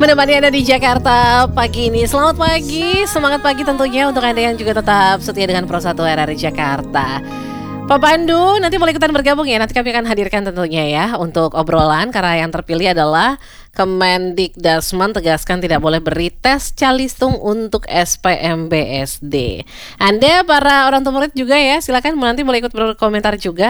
menemani Anda di Jakarta pagi ini. Selamat pagi, semangat pagi tentunya untuk Anda yang juga tetap setia dengan Pro 1 RRI Jakarta. Pak Pandu nanti boleh ikutan bergabung ya. Nanti kami akan hadirkan tentunya ya untuk obrolan, karena yang terpilih adalah Kemendikdasmen tegaskan tidak boleh beri tes calistung untuk SPMBSD. Anda para orang tua murid juga ya, silakan nanti boleh ikut berkomentar juga.